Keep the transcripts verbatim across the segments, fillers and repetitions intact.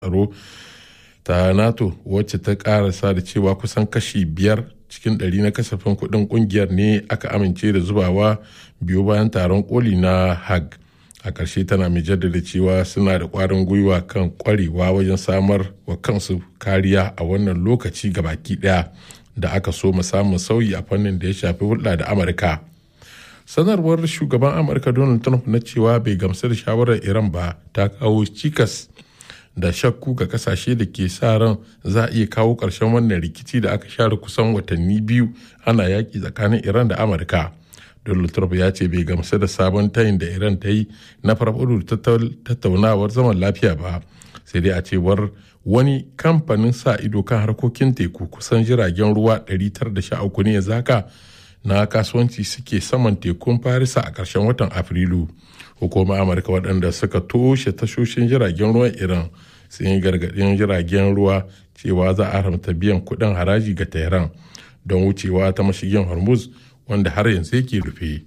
tsaro ta NATO wacce ta karasa da cewa kusan kashi biyar cikin ɗari na kasafin kuɗin ƙungiyar ne aka amince da zubawa biyu bayan taron koli na Hague. A ƙarshe tana mai jaddada cewa suna da ƙwarin gwiwa kan ƙwarewa wajen samar wa kansu kariya a wannan lokaci gabaki ɗaya da aka so mu samun sauyi a fannin da ya shafi hulɗa da Amurka. Sanarwar shugaban Amurka Donald Trump na cewa bai gamsu da shawarar Iran ba ta kawo cikas da shakku ga kasashe da ke sa ran za a iya kawo ƙarshen wannan rikici da aka share kusan watanni biyu ana yaƙi tsakanin Iran da Amurka. Donald Trump ya ce bai gamsu da sabon tayin da Iran ta yi na farfaɗo da tattaunawar zaman lafiya ba, sai dai a cewar wani kamfanin sa ido kan harkokin teku kusan jiragen ruwa ɗari tara da sha uku ne zaka na kasuwanci suke saman tekun Farisa a ƙarshen watan Afrilu. Hukumar Amurka waɗanda suka toshe tashoshin jiragen ruwan Iran sun yi gargaɗin jiragen ruwa cewa za a haramta biyan kuɗin haraji ga Tehran don wucewa ta mashigin Hormuz wanda har yanzu yake rufe.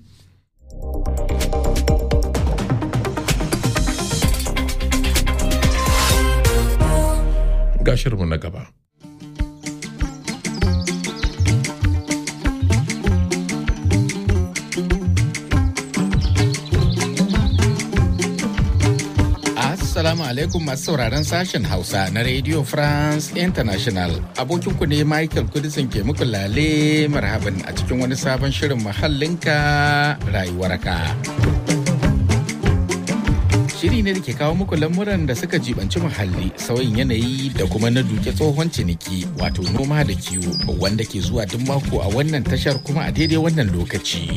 Gashirmu na gaba. Assalamu alaikum masu sauraron sashen Hausa na Radio France International. Abokinku ne Michael Kudisin ke muku lale marhaban a cikin wani sabon shirin muhallinka rayuwarka. Shiri ne da ke kawo muku lamuran da suka jibanci muhalli, sauyin yanayi da kuma na duke tsohon ciniki wato noma da kiwo wanda ke zuwa duk mako a wannan tashar kuma a daidai wannan lokaci.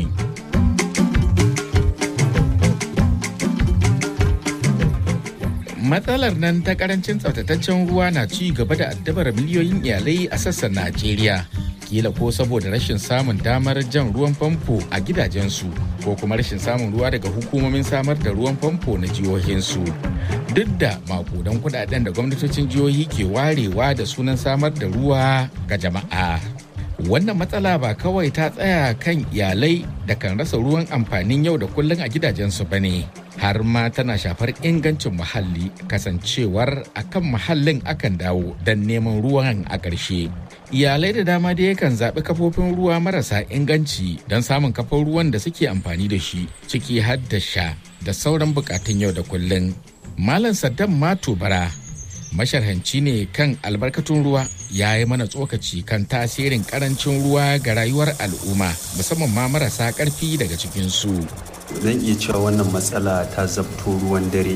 Matsalar nan ta karancin tsaftataccen ruwa na ci gaba da addabar miliyoyin iyalai a sassan Najeriya. Kila ko saboda rashin samun damar jan ruwan famfo a gidajensu ko kuma rashin samun ruwa daga hukumomin samar da ruwan famfo na jihohinsu. Duk da makudan kudaden da gwamnatocin jihohi ke warewa da sunan samar da ruwa ga jama'a. Wannan matsala ba kawai ta tsaya kan iyalai da kan rasa ruwan amfanin yau da kullum a gidajensu ba ne. Har ma tana shafar ingancin muhalli kasancewar akan muhallin akan dawo don neman ruwan a ƙarshe. Iyalai da dama da yakan zaɓi kafofin ruwa marasa inganci don samun kafar ruwan da suke amfani da shi ciki har da sha da sauran bukatun yau da kullum. Malam Saddam Mato Bara masharhanci ne kan albarkatun ruwa ya yi mana tsokaci kan tasirin karancin ruwa ga rayuwar al'umma musamman ma marasa ƙarfi daga cikinsu. Zan iya cewa wannan matsala ta zabto ruwan dare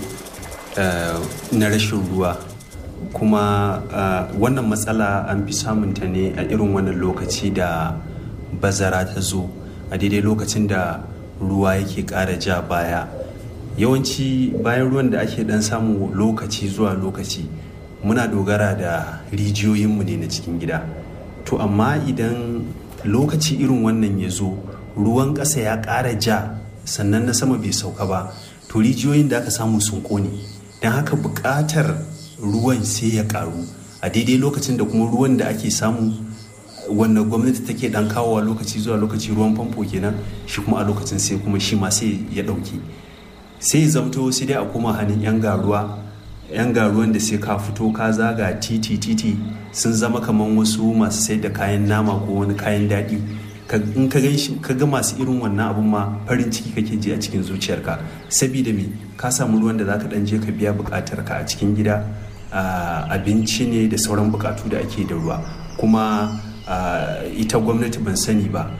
na rashin ruwa, kuma wannan matsala an fi samunta ne a irin wannan lokaci da bazara ta zo, a daidai lokacin da ruwa yake ƙara ja baya. Yawanci bayan ruwan da ake dan samu lokaci zuwa lokaci muna dogara da rijiyoyinmu ne na cikin gida, to amma idan lokaci irin wannan ya zo ruwan ƙasa ya ƙara ja sannan na sama bai sauka ba, to rijiyoyin da aka samu sun ƙone, don haka buƙatar ruwan sai ya ƙaru a daidai lokacin da kuma ruwan da ake samu wanda gwamnati take dan kawowa lokaci zuwa lokaci ruwan famfo kenan, shi kuma a lokacin sai kuma shi ma sai ya ɗauke, sai zamto sai dai a koma hannun 'yan garuwa yan garuwan da sai ka fito ka zaga titi titi sun zama kamar wasu masu sai da kayan nama ko wani kayan daɗi. In ka ga masu irin wannan abun ma farin ciki kake ji a cikin zuciyarka, saboda me ka samu ruwan da zaka dan je ka biya bukatar ka a cikin gida, abinci ne da sauran bukatu da ake da ruwa. Kuma ita gwamnati ban sani ba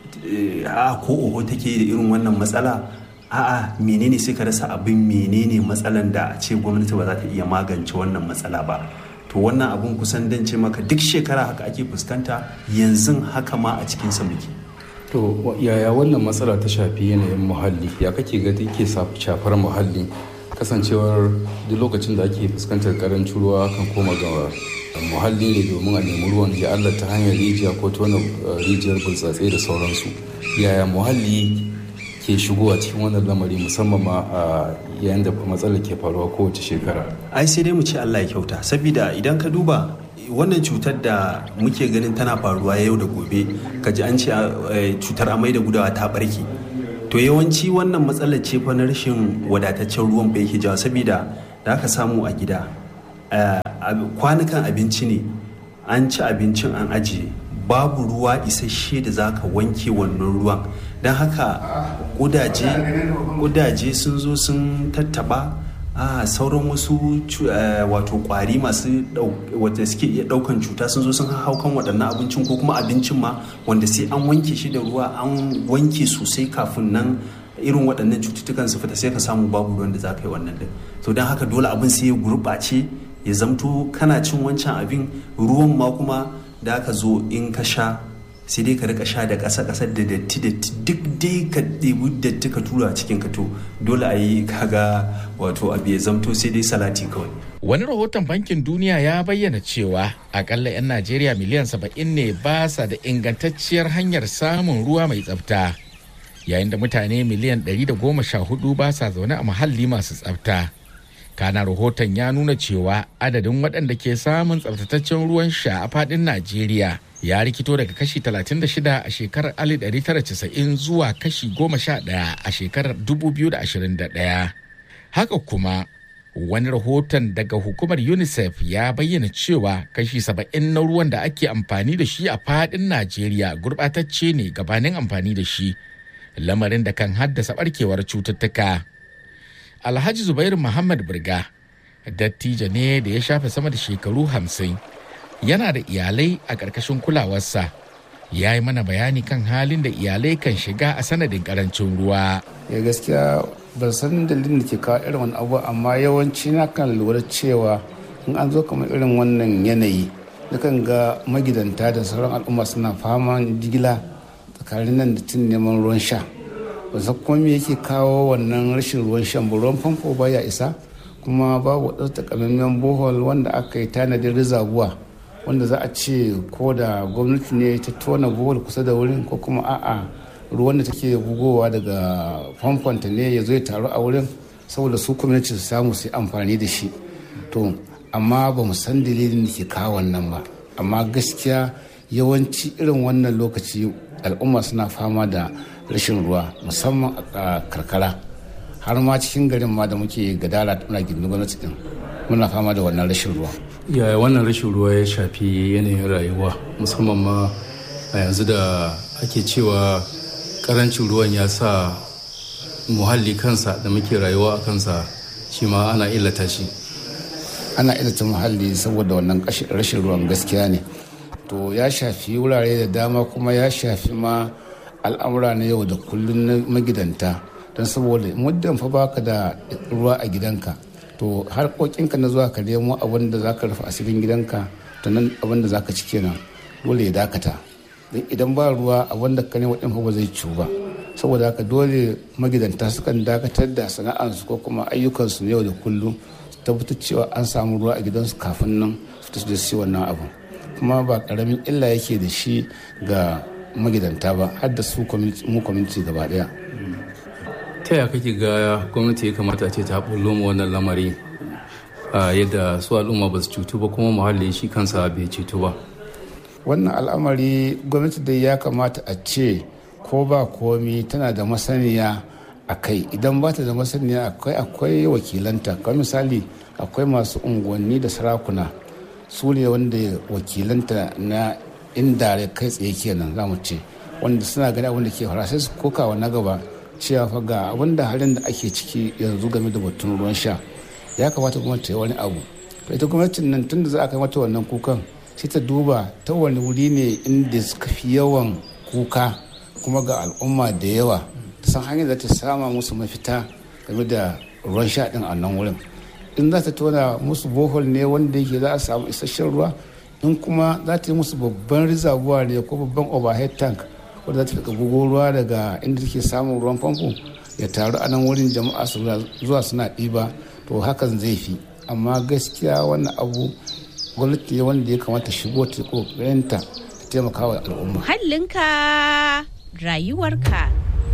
a ko oho take da irin wannan matsala, a'a menene sai ka rasa abin menene matsalan da a ce gwamnati ba za ta iya magance wannan matsala ba. To wannan abun kusan dan ce maka duk shekara haka ake fuskanta, yanzu haka ma a cikin sa muke. To yaya wannan matsala ta shafi yanayin muhalli, ya kake ga take shafar muhalli kasancewar duk lokacin da ake fuskantar karancin ruwa kan koma ga muhalli ne domin a nemi ruwan ya Allah ta hanyar rijiya ko tona rijiyar burtsatse da sauransu. Yaya muhalli ke shigowa cikin wannan lamari musamman ma a yayin da matsalar ke faruwa kowace shekara? Ai sai dai mu ce Allah ya kyauta, saboda idan ka duba wannan cutar da muke ganin tana faruwa yau da gobe, ka ji an ce cutar amai da gudawa ta barke, to yawanci wannan matsalar ce fa na rashin wadataccen ruwan ba yake jawo, saboda da aka samu a gida kwanukan abinci ne an ci abincin an ajiye babu ruwa isasshe da za ka wanke wannan ruwan don haka ƙudaje sun zo sun tattaba a sauran wasu wato kwari masu wanda suke iya daukan cuta sun zo sun hau kan waɗannan abincin ko kuma abincin ma wanda sai an wanke shi da ruwa an wanke sosai kafin nan irin waɗannan cututtukan su fita sai ka samu babu ruwan da za ka yi wannan din to don haka dole abin sai ya gurɓace ya zamto kana cin wancan abin ruwan ma kuma da aka zo in ka sha sai dai ka rika sha da ƙasa ƙasar da datti datti duk dai ka ɗebi datti ka tura cikin ka to dole a yi kaga wato abu ya zamto sai dai salati kawai. Wani rahoton bankin duniya ya bayyana cewa akalla 'yan Najeriya miliyan saba'in ne ba sa da ingantacciyar hanyar samun ruwa mai tsafta yayin da mutane miliyan ɗari da goma sha hudu ba sa zaune a muhalli masu tsafta. Kana rahoton ya nuna cewa adadin waɗanda ke samun tsaftataccen ruwan sha a faɗin Najeriya ya rikito daga kashi talatin da shida a shekarar alif ɗari tara casa'in zuwa kashi goma sha ɗaya a shekarar dubu biyu da ashirin da ɗaya. Haka kuma wani rahoton daga hukumar UNICEF ya bayyana cewa kashi saba'in na ruwan da ake amfani da shi a faɗin Najeriya gurɓatacce ne gabanin amfani da shi, lamarin da kan haddasa ɓarkewar cututtuka. Alhaji Zubairu Muhammad Birga dattijo ne da ya shafe sama da shekaru hamsin. Yana da iyalai a ƙarƙashin kulawarsa. Ya yi mana bayani kan halin da iyalai kan shiga a sanadin ƙarancin ruwa. Ya gaskiya ban san dalilin da ke kawo irin wani abu amma yawanci na kan lura cewa in an zo kamar irin wannan yanayi dukan ga magidanta da sauran al'umma suna fama jigila tsakanin nan da tun neman ruwan sha. Ba san kuma me yake kawo wannan rashin ruwan shan ba, ruwan famfo baya isa kuma babu wadansu takamaiman bohol wanda aka yi tanadin rizabuwa wanda za a ce ko da gwamnati ne ta tona bohol kusa da wurin ko kuma a'a ruwan da take bugowa daga famfonta ne ya zo ya taru a wurin saboda su gwamnati su samu su amfani da shi. To amma ba mu san dalilin da ke kawo wannan ba, amma gaskiya yawanci irin wannan lokaci al'umma suna fama da rashin ruwa musamman a karkara har ma cikin garin ma da muke gadara muna gindin gwamnati din muna fama da wannan rashin ruwa. Yaya wannan rashin ruwa ya shafi yanayin rayuwa musamman ma a yanzu da ake cewa karancin ruwan ya sa muhalli kansa da muke rayuwa a kansa shi ma ana illata shi. Ana illata muhalli saboda wannan rashin ruwan gaskiya ne. To ya shafi wurare da dama kuma ya shafi ma al'amura na yau da kullum na magidanta don saboda muddin fa baka da ruwa a gidanka to harkokinka na zuwa ka nemo abin da zaka rufe asirin gidanka to nan abin da zaka ci kenan dole ya dakata idan ba ruwa abin da ka nemo din fa ba zai ciwu ba saboda haka dole magidanta sukan dakatar da sana'arsu ko kuma ayyukansu na yau da kullum su tabbatar cewa an samu ruwa a gidansu kafin nan su tafi da su wannan abu kuma ba karamin illa yake da shi ga magidanta ba har da su mu community gaba daya. Ta yaya kake ga gwamnati ya kamata ce ta bullo mu wannan lamari yadda su al'umma ba su cutu ba kuma muhalli shi kansa bai cutu ba? Wannan al'amari gwamnati dai ya kamata a ce ko ba komi tana da masaniya a kai, idan ba ta da masaniya akwai akwai wakilanta, kamar misali akwai masu unguwanni da sarakuna su ne wanda wakilanta na inda kai tsaye kenan za mu ce wanda suna gani abin da ke fara sai su kokawa na gaba cewa fa ga abin da halin da ake ciki yanzu game da batun ruwan sha ya kamata gwamnati ta yi wani abu. To ita gwamnatin nan tun da za a kai mata wannan kukan sai ta duba ta wani wuri ne inda suka fi yawan kuka kuma ga al'umma da yawa ta san hanyar da ta sama musu mafita game da ruwan sha din a nan wurin. In za ta tona musu bohol ne wanda yake za a samu isasshen ruwa, in kuma za ta yi musu babban rizabuwa ne ko babban overhead tank wanda za ta rika bugo ruwa daga inda take samun ruwan famfo ya taru a nan wurin jama'a su zuwa suna ɗiba, to hakan zai fi. Amma gaskiya wannan abu gwamnati ne wanda ya kamata shigo ta kokarinta ta taimaka wa al'umma. Muhallinka rayuwarka.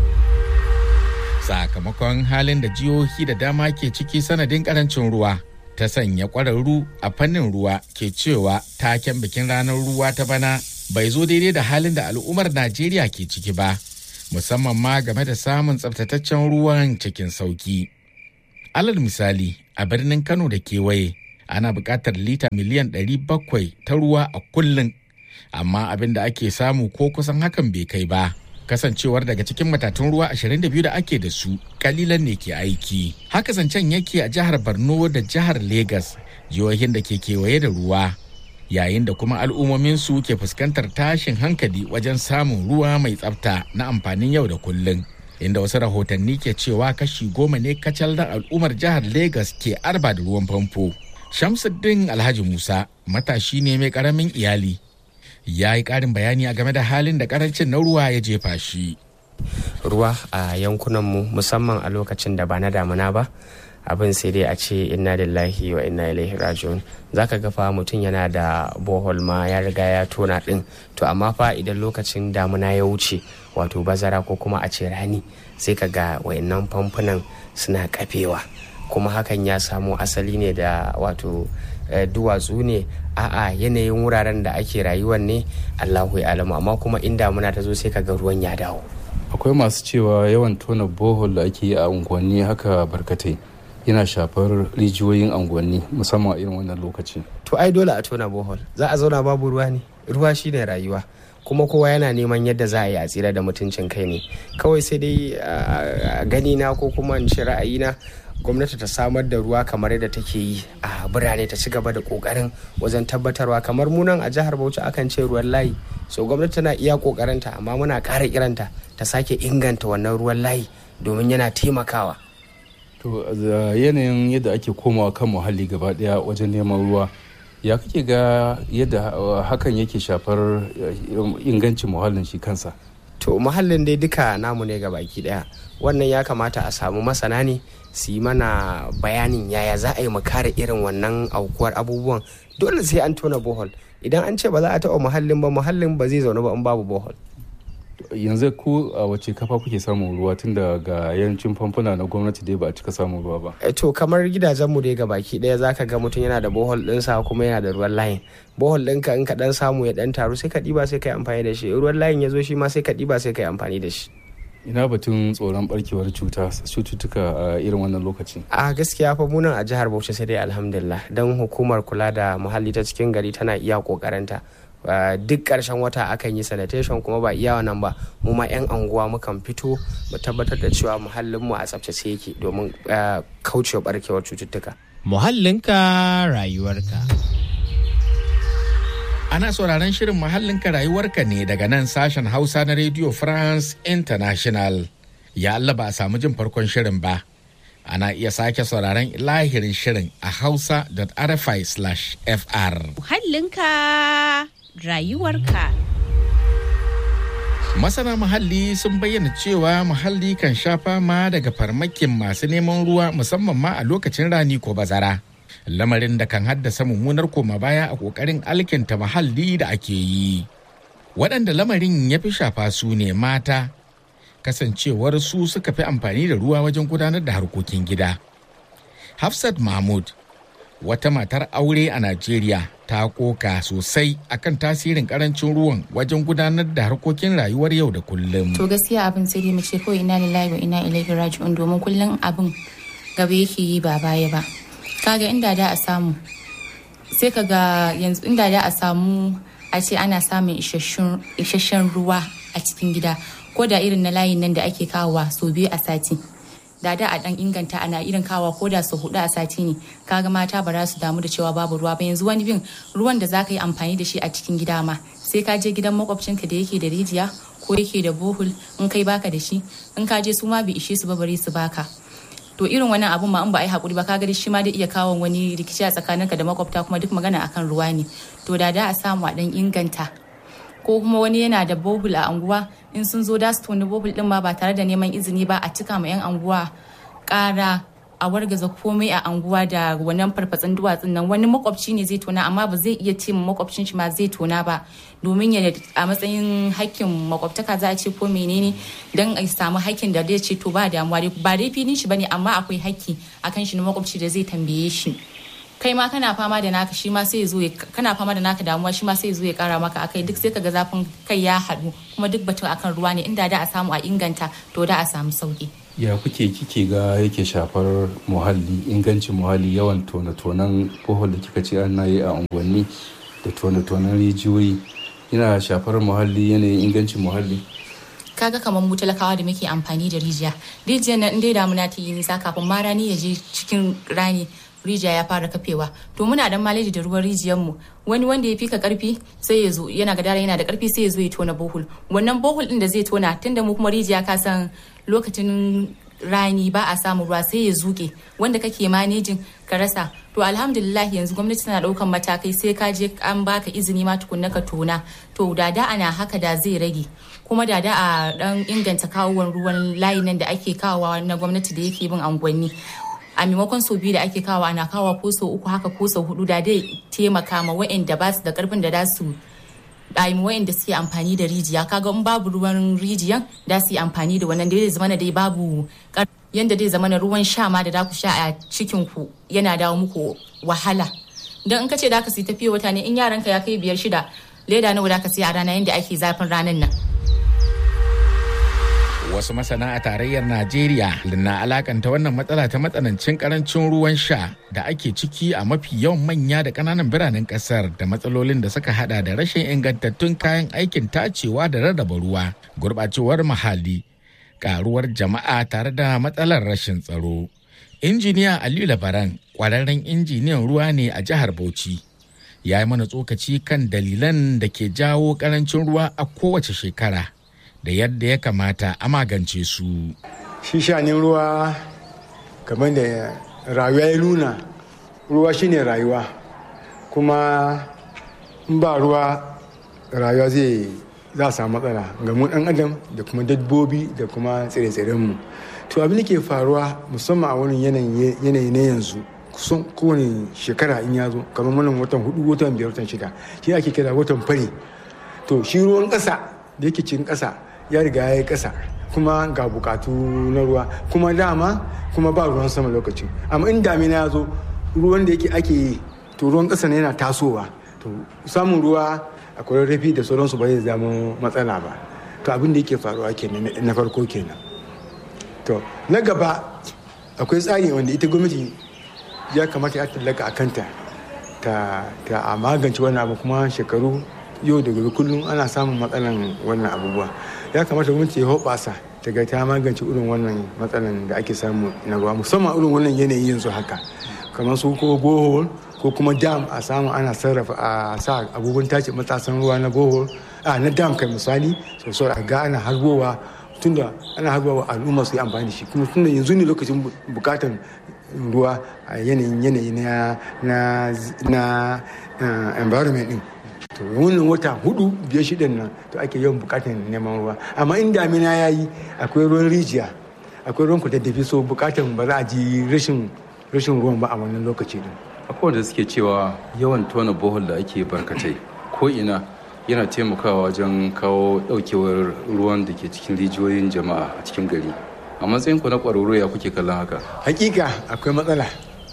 Sakamakon halin da jihohi da dama ke ciki sanadin karancin ruwa ta sanya kwararru a fannin ruwa ke cewa taken bikin ranar ruwa ta bana bai zo daidai da halin da al'ummar Najeriya ke ciki ba, musamman ma game da samun tsaftataccen ruwan cikin sauki. Alal misali, a birnin Kano da kewaye ana buƙatar lita miliyan ɗari bakwai ta ruwa a kullum, amma abin da ake samu ko kusan hakan bai kai ba. Kasancewar daga cikin matatun ruwa ashirin da biyu da ake da su, kalilan ne ke aiki. Haka zancen yake a jihar Borno da jihar Legas, jihohin da ke kewaye da ruwa, yayin da kuma al'ummominsu ke fuskantar tashin hankali wajen samun ruwa mai tsafta na amfanin yau da kullum. Inda wasu rahotanni ke cewa kashi goma ne kacal da al'ummar jihar Legas ke arba da ruwan famfo. Shamsuddin Alhaji Musa matashi ne mai karamin iyali. Ya yi ƙarin bayani a game da halin da ƙarancin na ruwa ya jefa shi. Ruwa a yankunanmu musamman a lokacin da ba na damuna ba, abin sai dai a ce inna lillahi wa inna ilaihi raji'un. Zaka ga fa mutum yana da bohol ma ya riga ya tona din, to amma fa idan lokacin damuna ya wuce, wato bazara ko kuma a ce rani, sai ka ga wayannan famfunan suna kafewa, kuma hakan ya samo asali ne da wato duwatsu ne, a'a yanayin wuraren da ake rayuwar ne, Allahu ya alamu, amma kuma in damuna ta zo sai ka ga ruwan ya dawo. Akwai masu cewa yawan tona bohol da ake yi a unguwanni haka barkatai yana shafar rijiyoyin unguwanni musamman a irin wannan lokaci. To ai dole a tona bohol, za a zauna babu ruwa ne? Ruwa shine rayuwa, kuma kowa yana neman yadda za a yi a tsira da mutuncin kai ne. Kawai sai dai a gani na ko kuma in ce ra'ayina, gwamnati ta samar da ruwa kamar yadda take yi a birane, ta ci gaba da kokarin wajen tabbatarwa. Kamar munan a jihar Bauchi akan ce ruwan layi, so gwamnati tana iya kokarinta, amma muna ƙara kiranta ta sake inganta wannan ruwan layi domin yana taimakawa. To yanayin yadda ake komawa kan muhalli gaba daya wajen neman ruwa, ya kake ga yadda hakan yake shafar ingancin muhallin shi kansa? To muhallin dai duka namu ne gabaki daya, wannan ya kamata a samu masana ne su yi mana bayanin yaya za a yi mu kare irin wannan aukuwar abubuwan. Dole sai an tona bohol, idan an ce ba za a taɓa muhallin ba, muhallin ba zai zaune ba in babu bohol. Yanzu ku a wace kafa kuke samun ruwa, tun da ga yancin famfuna na gwamnati dai ba a cika samun ruwa ba? To kamar gidajenmu dai gabaki daya zaka ga mutum yana da bohol ɗinsa kuma yana da ruwan layin. Bohol ɗinka in ka ɗan samu ya ɗan taru sai ka ɗiba sai ka yi amfani da shi, ruwan layin ya zo shi ma sai ka ɗiba sai ka yi amfani da shi. Ina batun tsoron barkewar cuta cututtuka a irin wannan lokaci? A gaskiya fa munan a jihar Bauchi sai dai alhamdulillah, don hukumar kula da muhalli ta cikin gari tana iya kokarinta. Duk ƙarshen wata akan yi sanitation, kuma ba iya wannan ba, mu ma 'yan anguwa mukan fito mu tabbatar da cewa muhallinmu a tsaftace yake domin kaucewa barkewar cututtuka. Muhallinka rayuwarka. Ana sauraron shirin Muhallinka rayuwarka ne daga nan sashen Hausa na Radio France International. Ya Allah ba a samu jin farkon shirin ba. Ana iya sake sauraron lahirin shirin a hausa dot r f i slash f r. Muhallinka rayuwarka. Masana muhalli sun bayyana cewa muhalli kan sha fama daga farmakin masu neman ruwa, musamman ma a lokacin rani ko bazara. Lamarin da kan haddasa mummunar koma baya a ƙoƙarin alkinta muhalli da ake yi. Waɗanda lamarin ya fi shafa su ne mata, kasancewar su suka fi amfani da ruwa wajen gudanar da harkokin gida. Hafsat Mahmud, wata matar aure a Najeriya, ta koka sosai akan tasirin karancin ruwan wajen gudanar da harkokin rayuwar yau da kullum. To gaskiya abin sai dai mu ce kawai ina lillahi wa ina ilaihi raji'un, domin kullum abin gaba yake yi ba baya ba. Kaga inda da a samu sai kaga yanzu inda da a samu a ce ana samun isasshen ruwa a cikin gida, ko da irin na layin nan da ake kawowa sau biyu a sati, da da a dan inganta ana irin kawowa ko da sau hudu a sati ne, kaga mata ba za su damu da cewa babu ruwa ba. Yanzu wani bin ruwan da zaka yi amfani da shi a cikin gida ma sai ka je gidan makwabcinka da yake da rijiya ko yake da bohol, in kai baka da shi, in ka je su ma bai ishe su ba bare su baka. To irin wannan abun ma in ba a yi hakuri ba, kaga shi ma da iya kawo wani rikici a tsakaninka da makwabta, kuma duk magana akan ruwa ne. To da da a samu a dan inganta, ko kuma wani yana da bohol a anguwa, in sun zo da su toni bohol din ma ba tare da neman izini ba, a cika ma yan anguwa ƙara, a wargaza komai a anguwa da wannan farfatsin duwatsun nan. Wani makwabci ne zai tona amma ba zai iya ce makwabcin shi ma zai tona ba, domin ya a matsayin hakkin makwabtaka za a ce ko menene, don a samu hakkin da zai ce to ba damuwa dai ba dai filin shi bane, amma akwai hakki akan shi na makwabci da zai tambaye shi. Kai ma kana fama da naka, shi ma sai ya zo kana fama da naka damuwa, shi ma sai ya zo ya kara maka akai, duk sai kaga zafin kai ya haɗu, kuma duk batun akan ruwa ne. Inda da a samu a inganta to da a samu sauki. ya kuke kike ga yake shafar muhalli, ingancin muhalli, yawan tone-tonen bohol da kika ce ana yi a unguwanni da tone-tonen rijiyoyi yana shafar muhalli, yanayin ingancin muhalli? Kaga kamar mu talakawa da muke amfani da rijiya rijiyar nan dai damuna ta yi nisa kafin ma rani ya je cikin rani rijiya ya fara kafewa, to muna dan maleji da ruwan rijiyar mu. Wani wanda ya fika karfi sai ya zo yana gadara yana da karfi sai ya zo ya tona bohol. Wannan bohol din da zai tona tunda mu kuma rijiya ka san lokacin rani ba a samu ruwa sai ya zuke wanda kake manejin ka rasa. To alhamdulillah yanzu gwamnati tana daukan matakai sai ka je an baka izini ma tukunna ka tona. To da da ana haka da zai rage, kuma da da a dan inganta kawowar ruwan layi nan da ake kawowa na gwamnati da yake bin angwanni. A maimakon sau biyu da ake kawo ana kawo ko sau uku haka ko sau hudu da dai taimaka ma wa'anda ba su da karfin da za su ɗaimi wa'anda suke amfani da rijiya. Kaga in babu ruwan rijiyan da su yi amfani da wannan da zai zama dai babu yanda dai zama na ruwan sha ma da za ku sha a cikin ku yana dawo muku wahala. Don in ka ce da ka si tafiya wata ne in yaranka ya kai biyar shida leda nawa da ka siya a rana yanda ake zafin ranan nan. Wasu masana a tarayyar Najeriya na alakanta wannan matsala ta matsanancin karancin ruwan sha da ake ciki a mafi yawan manya da ƙananan biranen ƙasar da matsalolin da suka hada da rashin ingantattun kayan aikin tacewa da rarraba ruwa, gurɓacewar muhalli, ƙaruwar jama'a tare da matsalar rashin tsaro. Injiniya Aliyu Labaran, ƙwararren injiniyan ruwa ne a jihar Bauchi, ya yi mana tsokaci kan dalilan da ke jawo ƙarancin ruwa a kowace shekara da yadda ya kamata a magance su. Shi shanin ruwa kamar da rayuwa ya nuna, ruwa shine rayuwa, kuma in ba ruwa rayuwa zai za a samu matsala ga mu ɗan adam da kuma dabbobi da kuma tsire-tsirenmu. To abin da ke faruwa musamman a wani yanayi na yanzu kusan kowane shekara in ya zo kamar wannan watan hudu watan biyar watan shida shi ake kira watan fari. To shi ruwan ƙasa da yake cikin ƙasa ya riga ya yi ƙasa, kuma ga bukatu na ruwa, kuma dama kuma ba ruwan sama lokacin. Amma in damina ya zo ruwan da yake ake yi to ruwan ƙasa ne yana tasowa, to samun ruwa akwai rafi da sauransu ba zai zama matsala ba. To abin da yake faruwa kenan na farko kenan. To na gaba akwai tsari wanda ita gwamnati ya kamata ya tallaka a kanta ta a magance wannan abu, kuma shekaru yau da gobe kullum ana samun matsalan wannan abubuwa. Ya kamata gwamnati ya hoɓasa ta ga ta magance irin wannan matsalan da ake samu na ruwa, musamman irin wannan yanayi yanzu haka, kamar su ko bohol ko kuma dam a samu ana sarrafa a sa abubuwan tace matasan ruwa na bohol a na dam kai misali sosai a ga ana harbowa, tunda ana harbowa al'umma su yi amfani da shi, kuma tunda yanzu ne lokacin bukatan ruwa a yanayin yanayi na na na environment din. To wannan wata hudu biyar shidan nan to ake yawan bukatar neman ruwa, amma in damina ya yi akwai ruwan rijiya akwai ruwan kudaddafi, so bukatar ba za a ji rashin rashin ruwan ba a wannan lokaci din. Akwai wanda suke cewa yawan tona bohol da ake barkatai ko ina yana taimakawa wajen kawo daukewar ruwan da ke cikin rijiyoyin jama'a a cikin gari. A matsayin ku na ƙwararru ya kuke kallon haka? Hakika akwai matsala,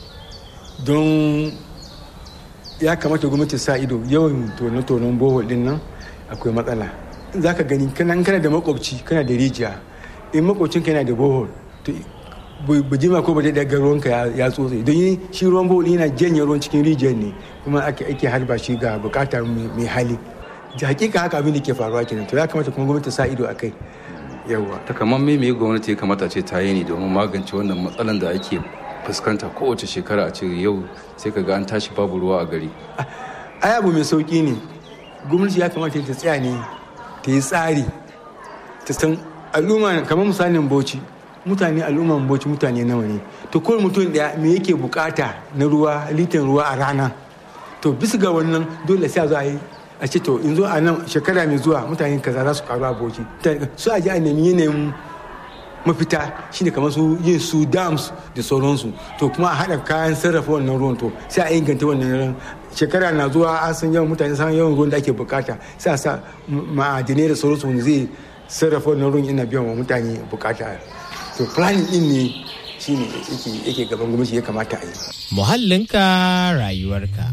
don ya kamata gwamnati sa ido yawan tone-tonen bohol din nan akwai matsala. Za ka gani kana kana da makwabci kana da rijiya, in makwabcin kana da bohol to bujima ko ba da daga ruwanka ya tsotse, don shi ruwan bohol yana janye ruwan cikin rijiyar ne, kuma ake ake harba shi ga bukatar mai hali. Hakika haka abin da ke faruwa kenan, to ya kamata kuma gwamnati sa ido akai. Yawa takamaiman me gwamnati ya kamata ce ta yi ne domin magance wannan matsalan da ake fuskanta kowace shekara, a ce yau sai ka ga an tashi babu ruwa a gari? Ai abu mai sauki ne, gwamnati ya kamata ta tsaya ne ta yi tsari, ta san al'umma, kamar misalin Bauchi, mutane al'umman Bauchi mutane nawa ne, to kowane mutum daya me yake bukata na ruwa, litan ruwa a rana. To bisa ga wannan dole sai a zo a yi a ce to in zo a nan shekara mai zuwa mutane kaza za su karu a Bauchi, su a ji a nemi yanayin mafita shine kamar su yin su dams da sauransu, to kuma a haɗa kayan sarrafa wannan ruwan, to sai a inganta wannan ruwan. Shekara na zuwa an san yawan mutane san yawan ruwan da ake bukata, sai a sa ma'adinai da sauransu wanda zai sarrafa wannan ruwan yana biyan wa mutane bukata. To planning din ne shine yake yake gaban gwamnati ya kamata a yi. Muhallinka rayuwarka.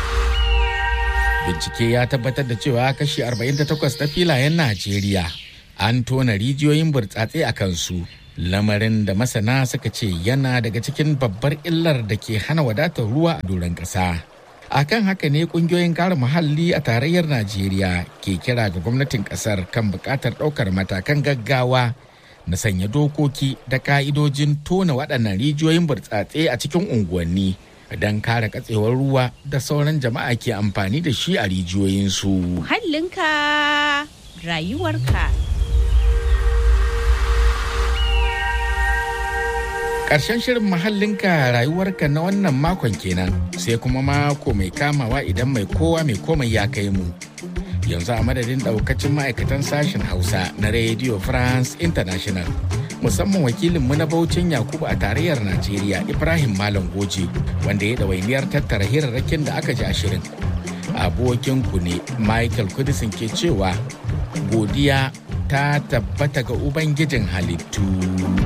Bincike ya tabbatar da cewa kashi arba'in da takwas na filayen Najeriya an tona rijiyoyin burtsatse a kansu, lamarin da masana suka ce yana daga cikin babbar illar da ke hana wadatar ruwa a doron ƙasa. Akan haka ne kungiyoyin kare muhalli a tarayyar Najeriya ke kira ga gwamnatin kasar kan buƙatar ɗaukar matakan gaggawa na sanya dokoki da ka'idojin tona waɗannan rijiyoyin burtsatse a cikin unguwanni don kare katsewar ruwa da sauran jama'a ke amfani da shi a rijiyoyinsu. Muhallinka rayuwarka. Ƙarshen shirin muhallinka rayuwarka na wannan makon kenan, sai kuma mako mai kamawa idan mai kowa mai komai ya kai mu. Yanzu a madadin ɗaukacin ma'aikatan sashen Hausa na Radio France International, musamman wakilinmu na Bauchin Yakubu a tarayyar Najeriya Ibrahim Malam Goje, wanda ya ɗawainiyar tattara hirarrakin da aka ji a shirin. Abokinku ne Michael Kudisin ke cewa godiya ta tabbata ga Ubangijin halittu.